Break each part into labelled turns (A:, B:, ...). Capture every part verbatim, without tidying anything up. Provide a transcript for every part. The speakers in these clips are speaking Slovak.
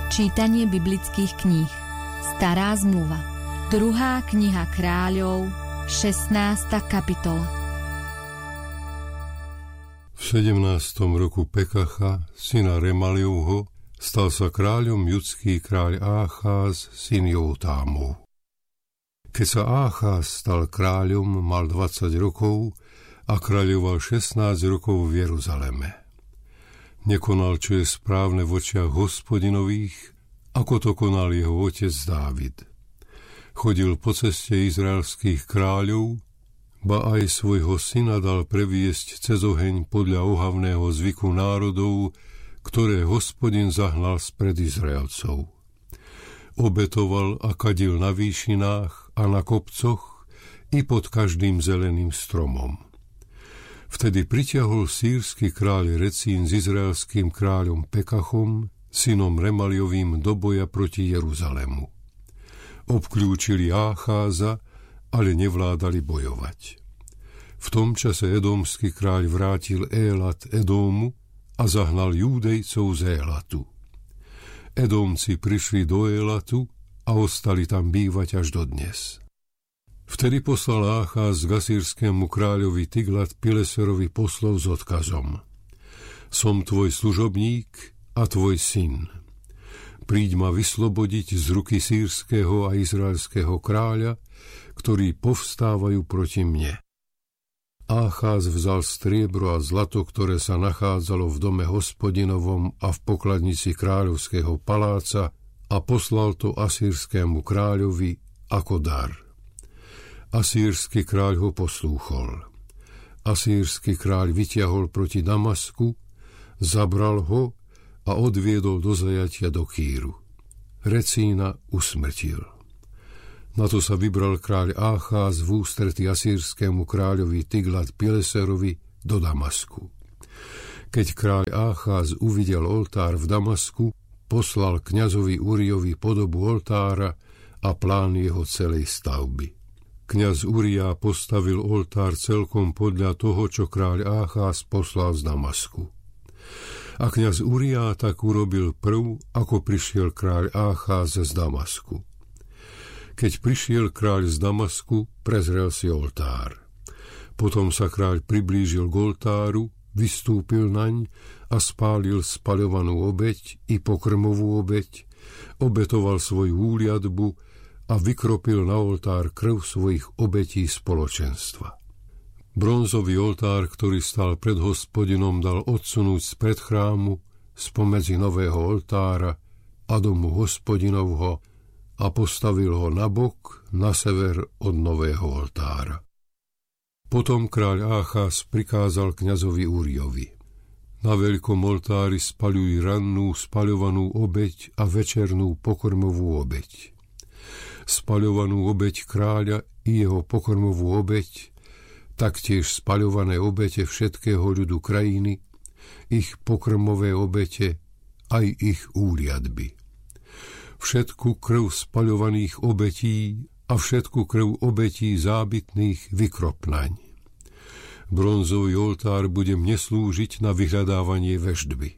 A: Čítanie biblických kníh. Stará zmluva. Druhá kniha Kráľov, šestnásta kapitola.
B: V sedemnástom roku Pekacha, syna Remaliovho, stal sa kráľom judský kráľ Ácház, syn Jótámov. Keď sa Ácház stal kráľom, mal dvadsať rokov a kráľoval šestnásť rokov v Jeruzaleme. Nekonal, čo je správne v očiach Hospodinových, ako to konal jeho otec Dávid. Chodil po ceste izraelských kráľov, ba aj svojho syna dal previesť cez oheň podľa ohavného zvyku národov, ktoré Hospodin zahnal spred Izraelcov. Obetoval a kadil na výšinách a na kopcoch i pod každým zeleným stromom. Vtedy pritiahol sírsky kráľ Recín s izraelským kráľom Pekachom, synom Remaliovým, do boja proti Jeruzalému. Obkľúčili Ácháza, ale nevládali bojovať. V tom čase edomský kráľ vrátil Élat Edómu a zahnal Júdejcov z Élatu. Edomci prišli do Élatu a ostali tam bývať až dodnes. Vtedy poslal Ácház k asýrskému kráľovi Tiglat-Pileserovi poslov s odkazom: Som tvoj služobník a tvoj syn. Príď ma vyslobodiť z ruky sírskeho a izraelského kráľa, ktorí povstávajú proti mne. Ácház vzal striebro a zlato, ktoré sa nachádzalo v dome Hospodinovom a v pokladnici kráľovského paláca, a poslal to asýrskému kráľovi ako dar. Asýrsky kráľ ho poslúchol. Asýrsky kráľ vytiahol proti Damasku, zabral ho a odviedol do zajatia do Kýru. Recína usmrtil. Na to sa vybral kráľ Ácház v ústretí asýrskému kráľovi Tiglat-Pileserovi do Damasku. Keď kráľ Ácház uvidel oltár v Damasku, poslal kňazovi Urijovi podobu oltára a plán jeho celej stavby. Kňaz Urija postavil oltár celkom podľa toho, čo kráľ Ácház poslal z Damasku. A kňaz Urija tak urobil prv, ako prišiel kráľ Ácház z Damasku. Keď prišiel kráľ z Damasku, prezrel si oltár. Potom sa kráľ priblížil k oltáru, vystúpil naň a spálil spaľovanú obeť i pokrmovú obeť, obetoval svoju úliadbu a vykropil na oltár krv svojich obetí spoločenstva. Bronzový oltár, ktorý stal pred Hospodinom, dal odsunúť spred chrámu spomedzi nového oltára a domu Hospodinovho a postavil ho na bok, na sever od nového oltára. Potom kráľ Ácház prikázal kňazovi Úrijovi: Na veľkom oltári spaľuj rannú spaľovanú obeť a večernú pokrmovú obeť. Spaľovanú obeť kráľa i jeho pokrmovú obeť, taktiež spaľované obete všetkého ľudu krajiny, ich pokrmové obete, aj ich úliadby. Všetku krv spaľovaných obetí a všetku krv obetí zábytných vykropnaň. Bronzový oltár bude mne slúžiť na vyhľadávanie veštby.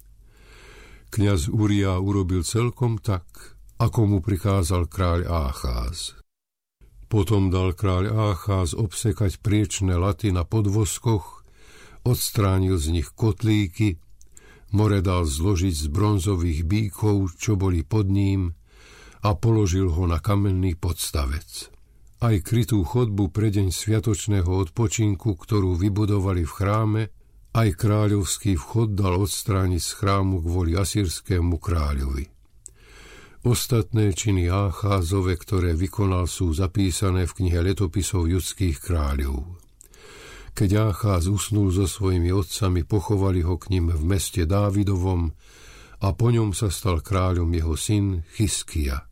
B: Kňaz Urija urobil celkom tak, ako mu prikázal kráľ Ácház. Potom dal kráľ Ácház obsekať priečne laty na podvoskoch, odstránil z nich kotlíky, more dal zložiť z bronzových bíkov, čo boli pod ním, a položil ho na kamenný podstavec. Aj krytú chodbu pre deň sviatočného odpočinku, ktorú vybudovali v chráme, aj kráľovský vchod dal odstrániť z chrámu kvôli asýrskému kráľovi. Ostatné činy Ácházove, ktoré vykonal, sú zapísané v knihe letopisov judských kráľov. Keď Ácház usnul so svojimi otcami, pochovali ho k ním v meste Dávidovom a po ňom sa stal kráľom jeho syn Chiskija.